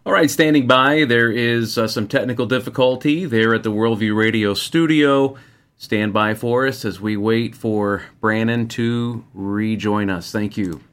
All right, standing by, there is some technical difficulty there at the Worldview Radio studio. Stand by for us as we wait for Brannon to rejoin us. Thank you.